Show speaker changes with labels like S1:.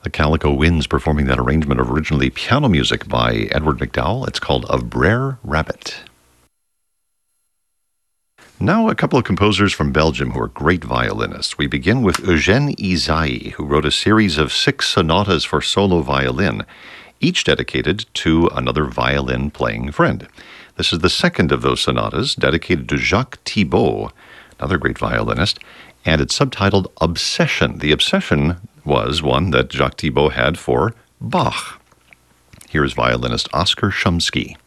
S1: The Calico Winds performing that arrangement of originally piano music by Edward McDowell. It's called Of Brer Rabbit. Now a couple of composers from Belgium who are great violinists. We begin with Eugène Ysaÿe, who wrote a series of 6 sonatas for solo violin, each dedicated to another violin-playing friend. This is the second of those sonatas, dedicated to Jacques Thibaud, another great violinist, and it's subtitled Obsession. The obsession was one that Jacques Thibaud had for Bach. Here is violinist Oskar Shumsky.